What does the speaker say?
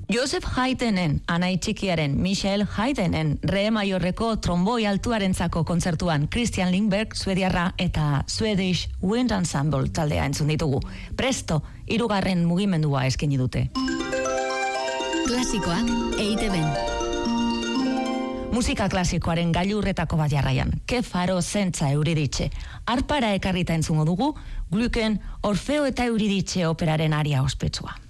Joseph Haydnen, anai txikiaren Michael Haydnen, re maiorreko tromboi altuarentzako kontzertuan Christian Lindberg, suediarra eta Swedish Wind Ensemble taldea entzun ditugu. Presto, 3. mugimendua eskaini dute. Klasikoak EITB-n. Musika klasikoaren gailurretako bat jarraian. Ke faro zentza Euriditxe. Arpara ekarrita entzungo dugu, Glucken Orfeo eta Euriditxe operaren aria ospetsua.